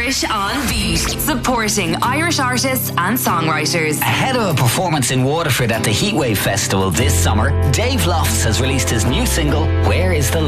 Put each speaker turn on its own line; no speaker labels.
Irish on Beat, supporting Irish artists and songwriters.
Ahead of a performance in Waterford at the Heatwave Festival this summer, Dave Lofts has released his new single, Where is the